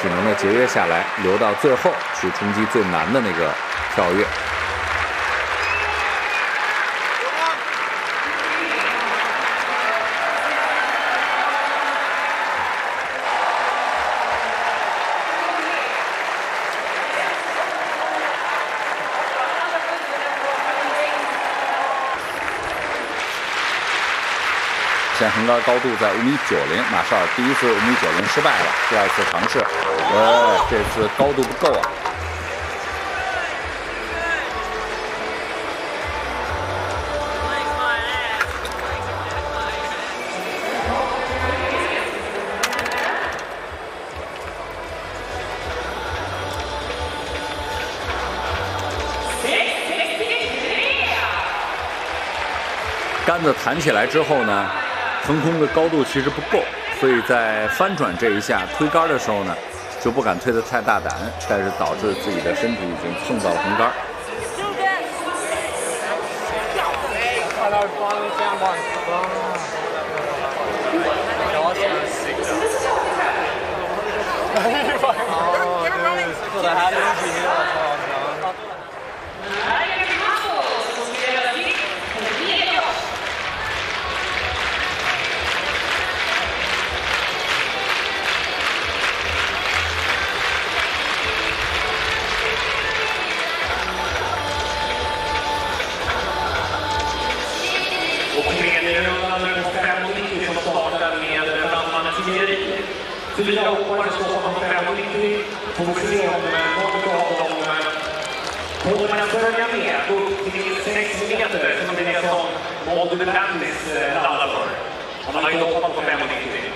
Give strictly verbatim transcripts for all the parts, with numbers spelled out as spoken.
体能的节约下来，留到最后去冲击最难的那个跳跃。现在横杆高度在五米九零，马绍尔第一次五米九零失败了，第二次尝试，呃，这次高度不够啊。杆子弹起来之后呢，腾空的高度其实不够，所以在翻转这一下推杆的时候呢，就不敢推得太大胆，但是导致自己的身体已经碰到了横杆。 Fyra hoppare står på fem nittio. Får se om någon av dem kommer att följa med upp till sex meter som det är som Molde Landis laddar för. Han har ju hoppat på fem nittio.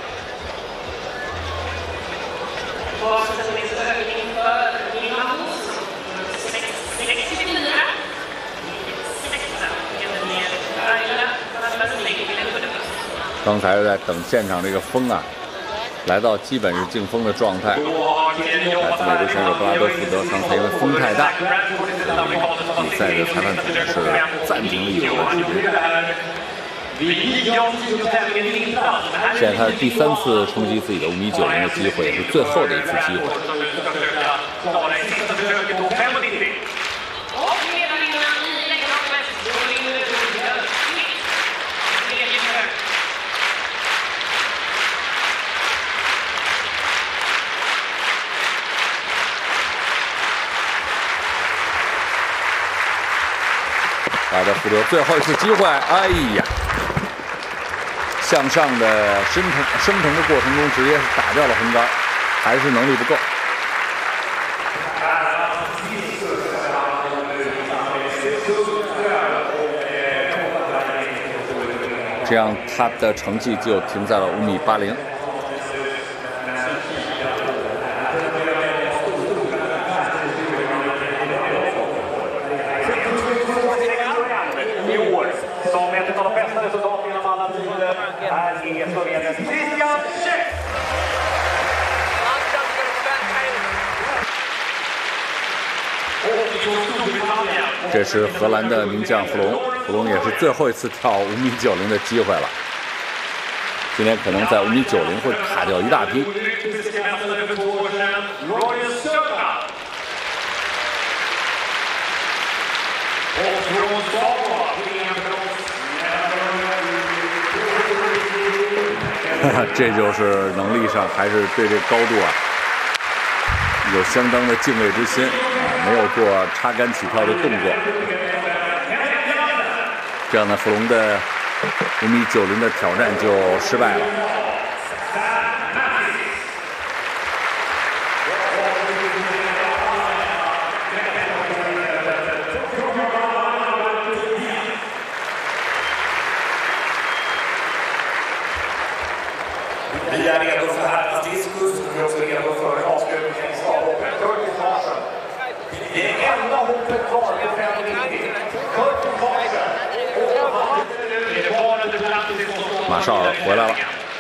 Och sen är det ökning för Lina Olsson. sex sextiofyra. sexa meter ner. Raila Rasmussen vill en sjunde plats. 刚才在等现场这个风啊，来到基本是劲风的状态。来自美国选手布拉德福德，刚才因为风太大，比赛的裁判组是暂停了一会儿。现在他是第三次冲击自己的五米九零的机会，也是最后的一次机会。好的，福德最后一次机会，哎呀，向上的升腾升腾的过程中，直接打掉了横杆，还是能力不够。这样他的成绩就停在了五米八零。这是荷兰的名将弗隆，弗隆也是最后一次跳五米九零的机会了。今天可能在五米九零会卡掉一大批。这就是能力上还是对这高度啊有相当的敬畏之心啊，没有做插杆起跳的动作。这样呢，弗隆的五米九零的挑战就失败了。 Vi är redo för herrarnas diskus, vi är också redo för avslutningen av hoppet. Curtis Larsen. Det är enda hoppet kvar med fem nittio. Curtis Larsen. Det är bara under platsen. 马绍尔回来了。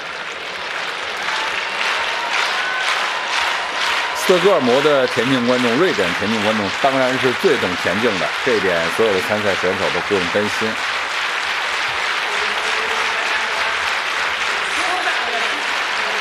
斯德哥尔摩的田径观众、瑞典田径观众当然是最懂田径的，这一点所有的参赛选手都不用担心。